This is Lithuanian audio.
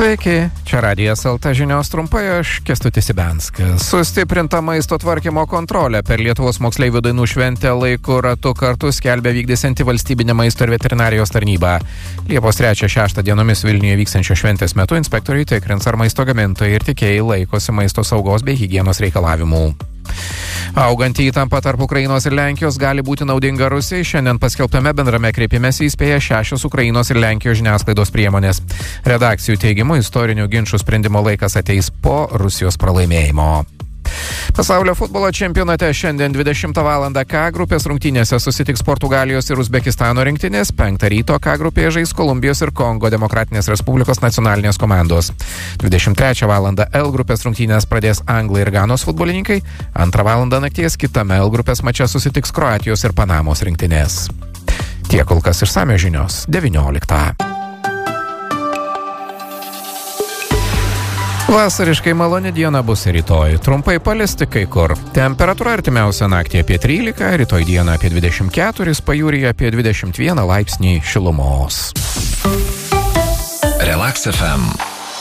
Sveiki, čia Radijas LT žinios trumpai, aš Kęstutis Ibenskas. Sustiprinta maisto tvarkymo kontrolė per Lietuvos moksleivių dainų šventę laiku ratu kartu skelbia vykdysianti valstybinė maisto ir veterinarijos tarnyba. Liepos 3-6 dienomis Vilniuje vykstančio šventės metu inspektoriai tikrins, ar maisto gamintojai ir tiekėjai laikosi maisto saugos bei higienos reikalavimų. Auganti įtampa tarp Ukrainos ir Lenkijos gali būti naudinga Rusijai. Šiandien paskelbtame bendrame kreipimesi įspėja 6 Ukrainos ir Lenkijos žiniasklaidos priemonės. Redakcijų teigimu, istorinių ginčų sprendimo laikas ateis po Rusijos pralaimėjimo. Pasaulio futbolo čempionate šiandien 20 val. K grupės rungtynėse susitiks Portugalijos ir Uzbekistano rinktinės, 5 ryto K grupėje žais Kolumbijos ir Kongo Demokratinės Respublikos nacionalinės komandos. 23 val. L grupės rungtynės pradės Anglai ir Ganos futbolininkai, 2 val. Nakties kitame L grupės mače susitiks Kroatijos ir Panamos rinktinės. Tiek kol kas išsamios žinios 19. Vasariškai maloni diena bus rytoj. Trumpai palis tik kai kur. Temperatūra artimiausią naktį apie 13, rytoj dieną apie 24, pajūryje apie 21 laipsnį šilumos. Relax FM.